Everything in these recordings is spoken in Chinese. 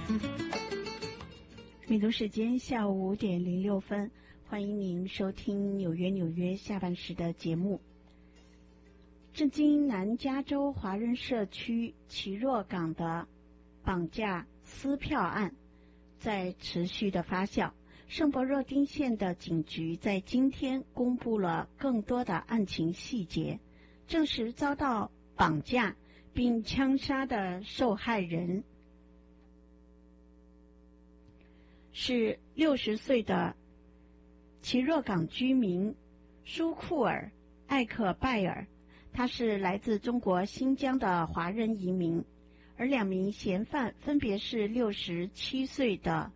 美东时间下午5点06分，欢迎您收听纽约下半时的节目。震惊南加州华人社区奇若港的绑架撕票案在持续的发酵。圣伯若丁县的警局在今天公布了更多的案情细节，证实遭到绑架并枪杀的受害人是60岁的奇若港居民舒库尔·艾克拜尔，他是来自中国新疆的华人移民，而2名嫌犯分别是67岁的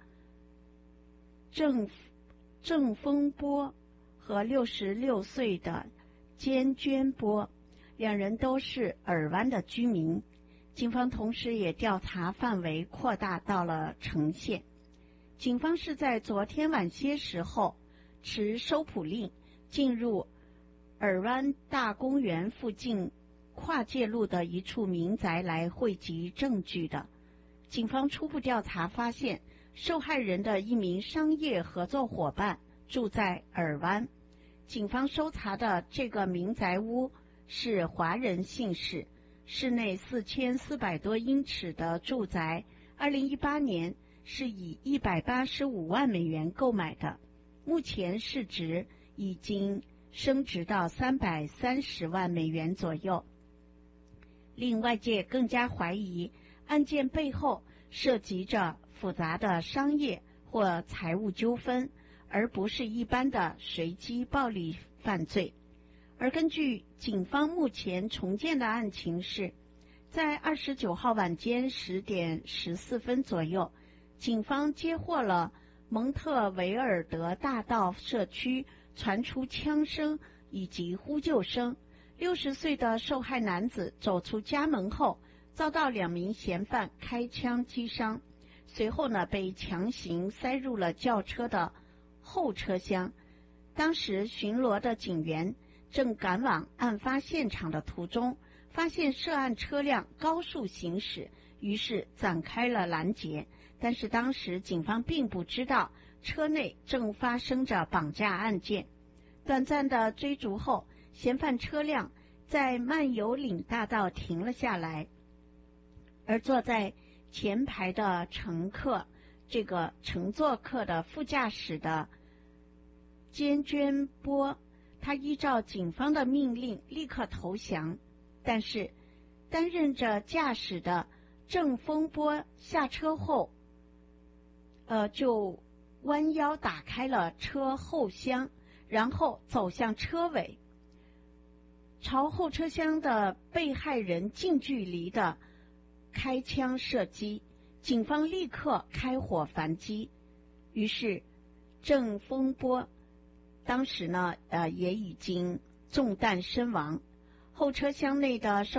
郑丰波和66岁的坚娟波，两人都是尔湾的居民。警方同时也调查范围扩大到了城县。警方是在昨天晚些时候持收捕令进入尔湾大公园附近跨界路的一处民宅来汇集证据的。警方初步调查发现，受害人的一名商业合作伙伴住在尔湾。警方搜查的这个民宅屋是华人姓氏，室内4400多英尺的住宅，2018年是以185万美元购买的，目前市值已经升值到330万美元左右。令外界更加怀疑案件背后涉及着复杂的商业或财务纠纷，而不是一般的随机暴力犯罪。而根据警方目前重建的案情是，在29号晚间10点14分左右，警方接获了蒙特维尔德大道社区传出枪声以及呼救声。60岁的受害男子走出家门后，遭到2名嫌犯开枪击伤，随后被强行塞入了轿车的后车厢。当时巡逻的警员正赶往案发现场的途中，发现涉案车辆高速行驶，于是展开了拦截。但是当时警方并不知道车内正发生着绑架案件。短暂的追逐后，嫌犯车辆在漫游岭大道停了下来，而坐在前排的乘坐客的副驾驶的坚娟波，他依照警方的命令立刻投降，但是担任着驾驶的郑丰波下车后就弯腰打开了车后厢，然后走向车尾，朝后车厢的被害人近距离的开枪射击。警方立刻开火反击，于是郑丰波当时也已经中弹身亡。后车厢内的受